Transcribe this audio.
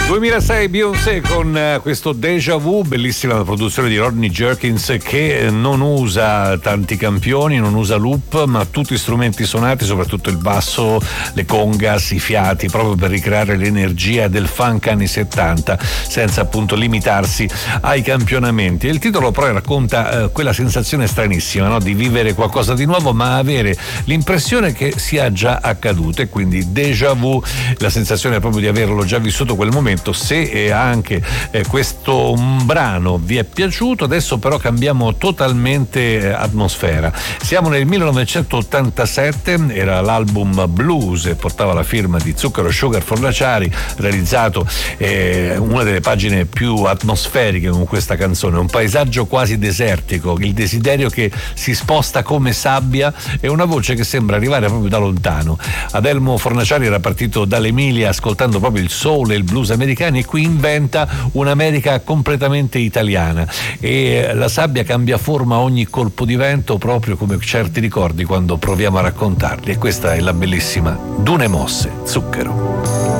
2006 Beyoncé con questo Déjà Vu, bellissima produzione di Rodney Jerkins, che non usa tanti campioni, non usa loop, ma tutti strumenti suonati, soprattutto il basso, le congas, i fiati, proprio per ricreare l'energia del funk anni 70 senza appunto limitarsi ai campionamenti. Il titolo però racconta quella sensazione stranissima, no? Di vivere qualcosa di nuovo ma avere l'impressione che sia già accaduto, e quindi Déjà Vu, la sensazione proprio di averlo già vissuto quel momento. Se anche questo brano vi è piaciuto, adesso però cambiamo totalmente atmosfera. Siamo nel 1987, era l'album Blues e portava la firma di Zucchero Sugar Fornaciari, realizzato una delle pagine più atmosferiche con questa canzone, un paesaggio quasi desertico, il desiderio che si sposta come sabbia e una voce che sembra arrivare proprio da lontano. Adelmo Fornaciari era partito dall'Emilia ascoltando proprio il soul e il blues americani, e qui inventa un'America completamente italiana, e la sabbia cambia forma a ogni colpo di vento, proprio come certi ricordi quando proviamo a raccontarli, e questa è la bellissima Dune Mosse, Zucchero.